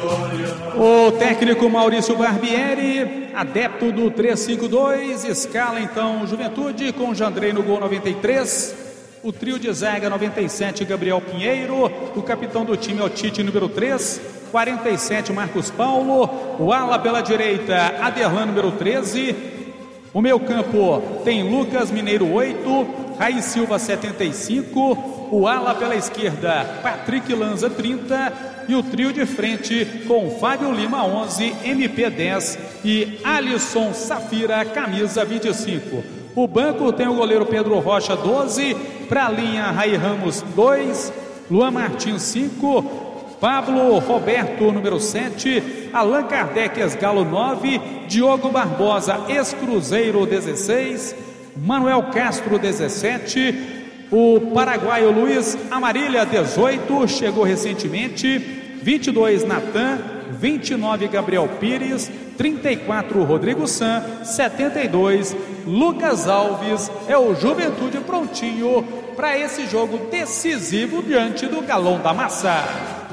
O técnico Maurício Barbieri, adepto do 3-5-2, escala então o Juventude com Jandrei no gol 93. O trio de zaga 97, Gabriel Pinheiro. O capitão do time é o Tite, número 3. 47, Marcos Paulo. O ala pela direita, Aderlan, número 13. O meio campo tem Lucas Mineiro, 8. Raí Silva, 75. O ala pela esquerda, Patrick Lanza, 30. E o trio de frente com Fábio Lima, 11. MP, 10. E Alisson Safira, camisa 25. O banco tem o goleiro Pedro Rocha, 12. Para a linha, Raí Ramos, 2. Luan Martins, 5. Pablo Roberto, número 7. Allan Kardec, ex-Galo, 9. Diogo Barbosa, ex-Cruzeiro, 16. Manuel Castro, 17. O paraguaio Luiz Amarília, 18. Chegou recentemente. 22, Natan. 29, Gabriel Pires. 34, Rodrigo San. 72, Lucas Alves. É o Juventude prontinho para esse jogo decisivo diante do Galão da Massa.